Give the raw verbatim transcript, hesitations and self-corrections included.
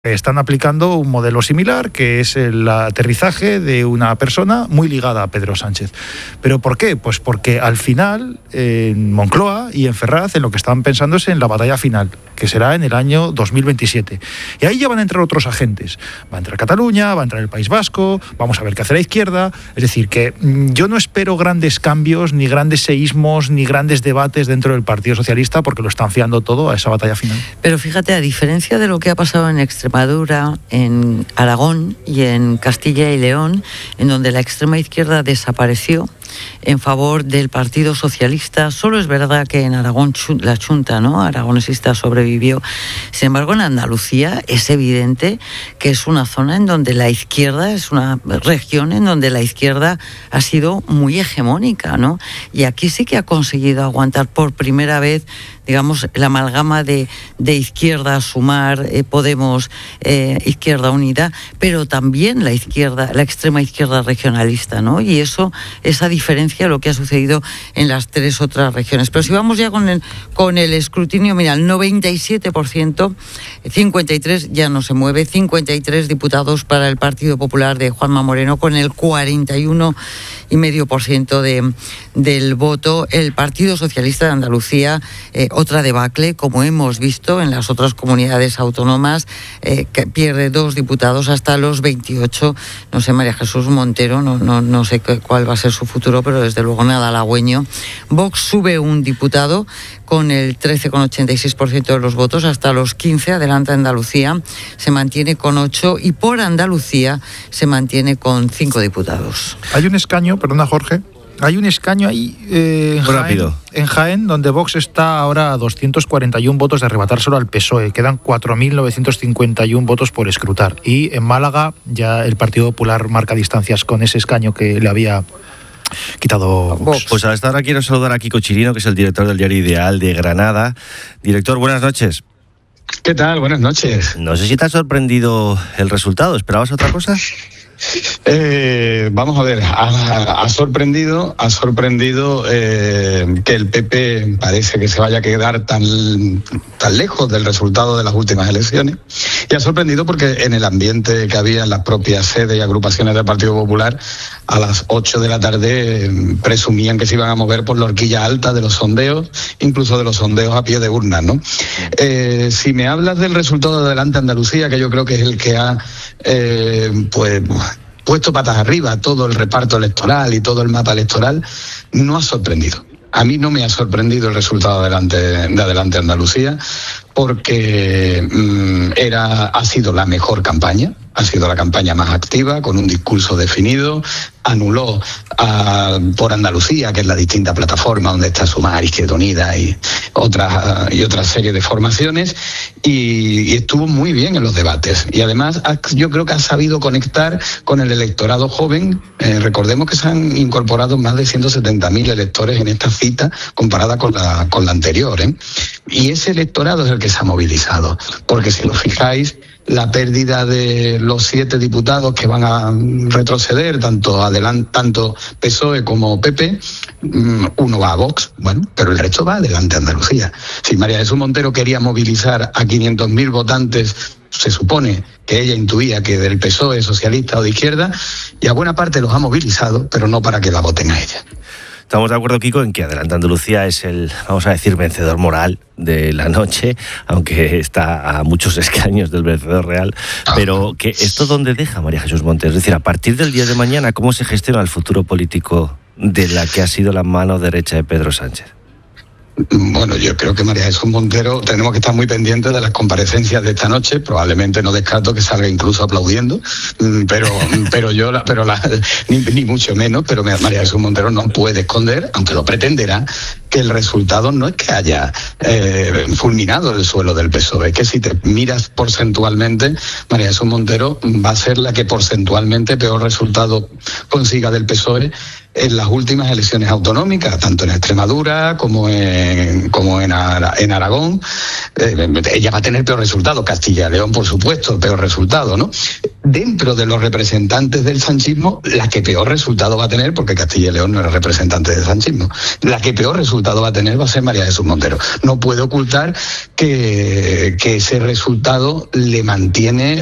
Están aplicando un modelo similar, que es el aterrizaje de una persona muy ligada a Pedro Sánchez. ¿Pero por qué? Pues porque al final, en Moncloa y en Ferraz, en lo que estaban pensando es en la batalla final, que será en el año dos mil veintisiete. Y ahí ya van a entrar otros agentes. Va a entrar Cataluña, va a entrar el País Vasco, vamos a ver qué hace la izquierda. Es decir, que yo no espero grandes cambios, ni grandes seísmos, ni grandes debates dentro del Partido Socialista, porque lo están fiando todo a esa batalla final. Pero fíjate, a diferencia de lo que ha pasado en Extremadura, Madura, en Aragón y en Castilla y León, en donde la extrema izquierda desapareció en favor del Partido Socialista. Solo es verdad que en Aragón la Chunta, ¿no?, aragonesista, sobrevivió. Sin embargo, en Andalucía es evidente que es una zona en donde la izquierda, es una región en donde la izquierda ha sido muy hegemónica, ¿no? Y aquí sí que ha conseguido aguantar por primera vez, digamos, la amalgama de, de izquierda, Sumar, eh, Podemos, eh, Izquierda Unida, pero también la izquierda, la extrema izquierda regionalista, ¿no? Y eso, esa diferencia, lo que ha sucedido en las tres otras regiones. Pero si vamos ya con el, con el escrutinio, mira, el noventa y siete por ciento, cincuenta y tres ya no se mueve, cincuenta y tres diputados para el Partido Popular de Juanma Moreno, con el cuarenta y uno coma cinco por ciento de, del voto. El Partido Socialista de Andalucía, eh, otra debacle, como hemos visto en las otras comunidades autónomas, eh, que pierde dos diputados hasta los veintiocho. No sé, María Jesús Montero, no, no, no sé qué, cuál va a ser su futuro, pero desde luego nada halagüeño. Vox sube un diputado con el trece coma ochenta y seis por ciento de los votos hasta los quince, adelanta Andalucía, se mantiene con ocho, y por Andalucía se mantiene con cinco diputados. Hay un escaño, perdona Jorge, hay un escaño ahí eh, en, Jaén, en Jaén, donde Vox está ahora a doscientos cuarenta y uno votos de arrebatárselo al P S O E. Quedan cuatro mil novecientos cincuenta y uno votos por escrutar. Y en Málaga ya el Partido Popular marca distancias con ese escaño que le había quitado Vox. Pues a esta hora quiero saludar a Kiko Chirino, que es el director del diario Ideal de Granada. Director, buenas noches. ¿Qué tal? Buenas noches. No sé si te ha sorprendido el resultado. ¿Esperabas otra cosa? Eh, vamos a ver, ha, ha sorprendido, ha sorprendido eh, que el P P parece que se vaya a quedar tan, tan lejos del resultado de las últimas elecciones, y ha sorprendido porque en el ambiente que había en las propias sedes y agrupaciones del Partido Popular, a las ocho de la tarde eh, presumían que se iban a mover por la horquilla alta de los sondeos, incluso de los sondeos a pie de urna, ¿no? Eh, si me hablas del resultado de Adelante Andalucía, que yo creo que es el que ha eh, pues puesto patas arriba todo el reparto electoral y todo el mapa electoral, no ha sorprendido. A mí no me ha sorprendido el resultado de Adelante, de Adelante Andalucía, porque mmm, era, ha sido la mejor campaña, ha sido la campaña más activa, con un discurso definido, anuló a, por Andalucía, que es la distinta plataforma donde está Sumar, Izquierda Unida y otra, y otra serie de formaciones, y, y estuvo muy bien en los debates. Y además ha, yo creo que ha sabido conectar con el electorado joven. Eh, recordemos que se han incorporado más de ciento setenta mil electores en esta cita comparada con la, con la anterior, ¿eh? Y ese electorado es el que se ha movilizado, porque si lo fijáis, la pérdida de los siete diputados que van a retroceder, tanto adelante, tanto P S O E como P P, uno va a Vox, bueno, pero el resto va Adelante Andalucía. Si María Jesús Montero quería movilizar a quinientos mil votantes, se supone que ella intuía que del P S O E, socialista o de izquierda, y a buena parte los ha movilizado, pero no para que la voten a ella. Estamos de acuerdo, Kiko, en que Adelante Andalucía es el, vamos a decir, vencedor moral de la noche, aunque está a muchos escaños del vencedor real. Pero que ¿esto dónde deja María Jesús Montero? Es decir, a partir del día de mañana, ¿cómo se gestiona el futuro político de la que ha sido la mano derecha de Pedro Sánchez? Bueno, yo creo que María Jesús Montero tenemos que estar muy pendientes de las comparecencias de esta noche. Probablemente no descarto que salga incluso aplaudiendo, pero pero yo la, pero la, ni, ni mucho menos, pero María Jesús Montero no puede esconder, aunque lo pretenderá, que el resultado no es que haya eh, fulminado el suelo del P S O E, es que si te miras porcentualmente, María Jesús Montero va a ser la que porcentualmente peor resultado consiga del P S O E en las últimas elecciones autonómicas, tanto en Extremadura como en, como en, Ara, en Aragón. Eh, ella va a tener peor resultado. Castilla y León, por supuesto, peor resultado, ¿no? Dentro de los representantes del sanchismo, la que peor resultado va a tener, porque Castilla y León no era representante del sanchismo, la que peor resultado va a tener va a ser María Jesús Montero. No puede ocultar que, que ese resultado le mantiene